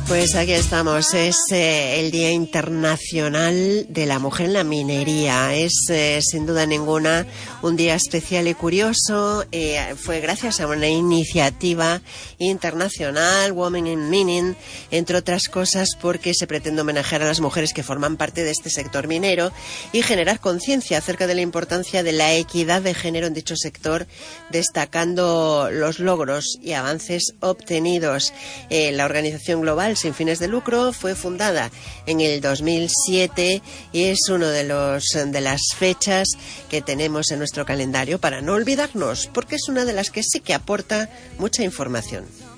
Pues aquí estamos, es el Día Internacional de la Mujer en la Minería. Es sin duda ninguna un día especial y curioso. Fue gracias a una iniciativa internacional, Women in Mining, entre otras cosas porque se pretende homenajear a las mujeres que forman parte de este sector minero y generar conciencia acerca de la importancia de la equidad de género en dicho sector, destacando los logros y avances obtenidos. La organización global sin fines de lucro fue fundada en el 2007 y es uno de las fechas que tenemos en nuestro calendario para no olvidarnos, porque es una de las que sí que aporta mucha información.